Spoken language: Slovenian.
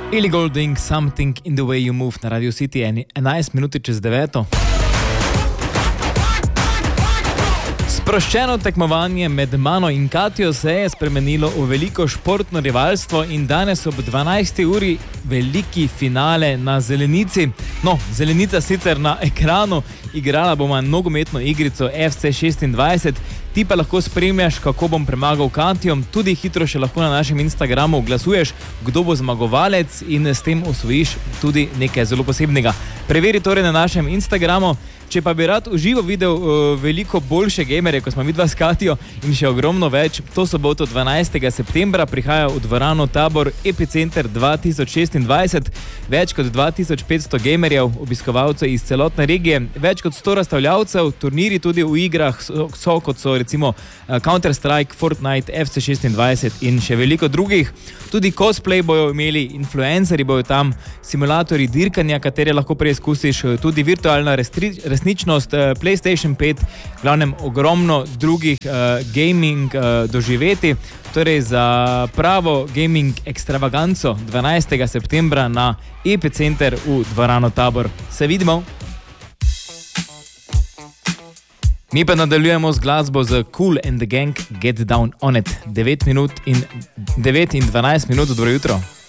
Ellie Goulding, Something in the Way You Move na Radio City, 11 minuti čez 9. Sproščeno tekmovanje med mano in Katjo se je spremenilo v veliko športno rivalstvo in danes ob 12. uri veliki finale na Zelenici. No, Zelenica sicer na ekranu, igrala bomo nogometno igrico FC 26, ti pa lahko spremljaš, kako bom premagal Katjo, tudi hitro še lahko na našem Instagramu glasuješ, kdo bo zmagovalec in s tem osvojiš tudi nekaj zelo posebnega. Preveri torej na našem Instagramu. Če pa bi rad uživo videl veliko boljše gamerje, ko smo midva s Katjo in še ogromno več, to soboto 12. septembra prihaja v dvorano Tabor Epicenter 2026, več kot 2500 gamerjev, obiskovalcev iz celotne regije, več kot 100 razstavljavcev, turniri tudi v igrah so kot so recimo Counter-Strike, Fortnite, FC 26 in še veliko drugih. Tudi cosplay bojo imeli, influenceri bojo tam, simulatorji dirkanja, katere lahko preizkusiš, tudi virtualna resničnost, PlayStation 5, v glavnem ogromno drugih gaming doživeti. Torej za pravo gaming ekstravaganco 12. septembra na Epicenter v dvorano Tabor. Se vidimo! Mi pa nadaljujemo z glasbo z Kool and the Gang, Get Down on It. 9 in 12 minut, dobro jutro.